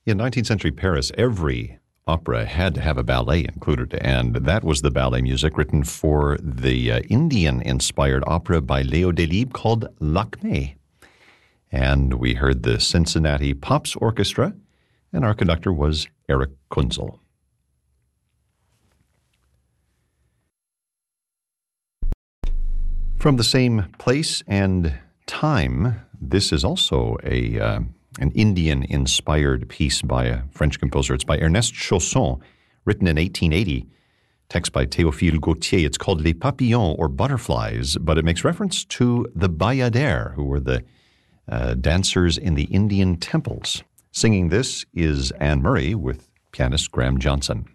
In 19th century Paris, every opera had to have a ballet included, and that was the ballet music written for the Indian-inspired opera by Leo Delibes called Lakmé. And we heard the Cincinnati Pops Orchestra, and our conductor was Eric Kunzel. From the same place and time, this is also an Indian-inspired piece by a French composer. It's by Ernest Chausson, written in 1880. Text by Théophile Gautier. It's called Les Papillons, or Butterflies, but it makes reference to the Bayadères, who were the dancers in the Indian temples. Singing this is Anne Murray with pianist Graham Johnson.